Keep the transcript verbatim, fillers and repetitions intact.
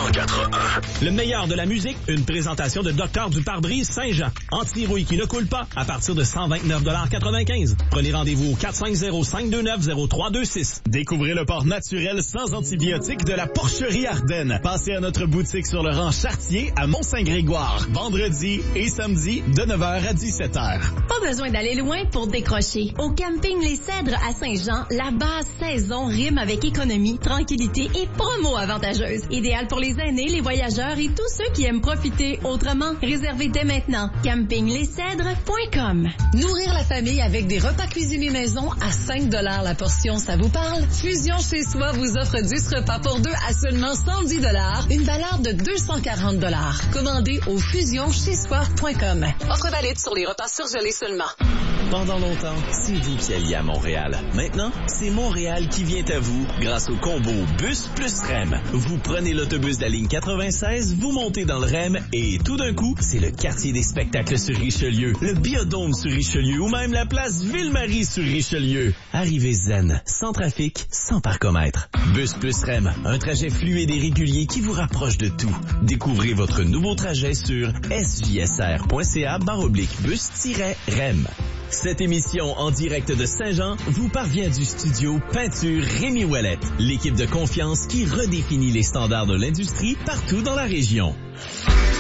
cent quatre un. Le meilleur de la musique, une présentation de Docteur du pare-brise Saint-Jean. Anti-rouille qui ne coule pas à partir de cent vingt-neuf quatre-vingt-quinze. Prenez rendez-vous au quatre cinq zéro, cinq deux neuf, zéro trois deux six. Découvrez le porc naturel sans antibiotiques de la Porcherie Ardennes. Passez à notre boutique sur le rang Chartier à Mont-Saint-Grégoire. Vendredi et samedi de neuf heures à dix-sept heures. Pas besoin d'aller loin pour décrocher. Au camping Les Cèdres à Saint-Jean, la base saison rime avec économie, tranquillité et promo avantageuse. Idéal pour les aînés, les voyageurs et tous ceux qui aiment profiter autrement. Réservez dès maintenant. camping les cèdres point com. Nourrir la famille avec des repas cuisinés maison à cinq dollars la portion, ça vous parle? Fusion Chez Soi vous offre dix repas pour deux à seulement cent dix dollars, une valeur de deux cent quarante dollars. Commandez au fusion chez soi point com. Offre valide sur les repas surgelés seulement. Pendant longtemps, c'est vous qui alliez à Montréal. Maintenant, c'est Montréal qui vient à vous grâce au combo Bus plus R E M. Vous prenez l'autobus de la ligne quatre-vingt-seize, vous montez dans le R E M et tout d'un coup, c'est le quartier des spectacles sur Richelieu, le Biodôme sur Richelieu ou même la place Ville-Marie sur Richelieu. Arrivez zen, sans trafic, sans parcomètre. Bus plus R E M, un trajet fluide et régulier qui vous rapproche de tout. Découvrez votre nouveau trajet sur s j s r point c a barre oblique bus tiret R E M. Cette émission en direct de Saint-Jean vous parvient du studio Peinture Rémi Ouellette, l'équipe de confiance qui redéfinit les standards de l'industrie partout dans la région.